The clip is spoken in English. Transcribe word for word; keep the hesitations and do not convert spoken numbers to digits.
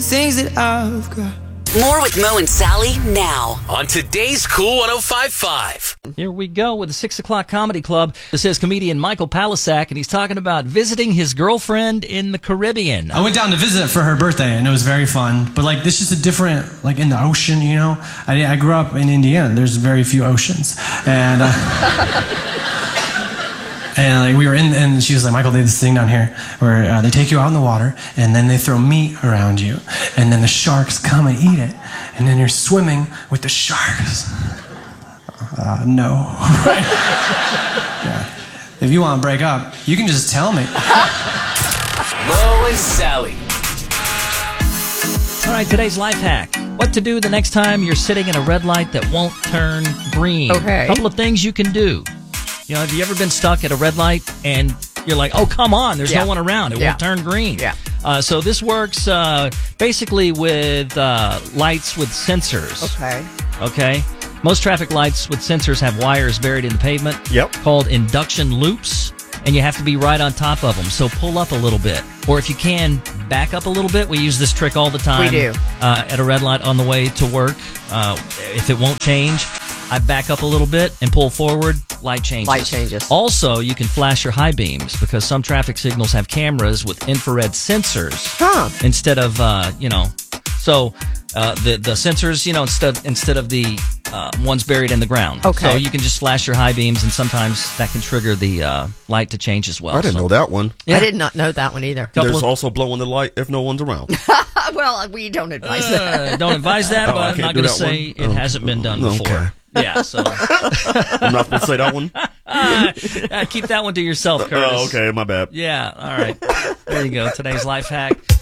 Things that I've got. More with Mo and Sally now on today's Cool one oh five point five. Here we go with the six o'clock Comedy Club. This is comedian Michael Palisak, and he's talking about visiting his girlfriend in the Caribbean. I went down to visit for her birthday, and it was very fun. But, like, this is a different, like, in the ocean, you know? I, I grew up in Indiana. There's very few oceans. And, uh... And like we were in, and she was like, Michael, they have this thing down here where uh, they take you out in the water, and then they throw meat around you, and then the sharks come and eat it, and then you're swimming with the sharks. Uh, no. Right? Yeah. If you want to break up, you can just tell me. Mo and Sally. All right, today's life hack. What to do the next time you're sitting in a red light that won't turn green. Okay. A couple of things you can do. You know, have you ever been stuck at a red light and you're like, oh, come on, there's yeah. no one around. It yeah. won't turn green. Yeah. Uh, so this works uh, basically with uh, lights with sensors. Okay. Okay. Most traffic lights with sensors have wires buried in the pavement. Yep. Called induction loops, and you have to be right on top of them. So pull up a little bit. Or if you can, back up a little bit. We use this trick all the time. We do. Uh, at a red light on the way to work. Uh, if it won't change, I back up a little bit and pull forward. Light changes. Light changes. Also, you can flash your high beams because some traffic signals have cameras with infrared sensors Huh. instead of, uh, you know, so uh, the the sensors, you know, instead instead of the uh, ones buried in the ground. Okay. So you can just flash your high beams, and sometimes that can trigger the uh, light to change as well. I didn't So- know that one. Yeah. I did not know that one either. Couple There's of- also blowing the light if no one's around. Well, we don't advise that. Uh, don't advise that, Oh, but I I'm can't not do going to that say one? it Oh, hasn't been done okay. before. Yeah, so I'm not supposed to say that one? uh, uh, keep that one to yourself, Curtis. Oh, okay, my bad. Yeah, all right. There you go. Today's life hack.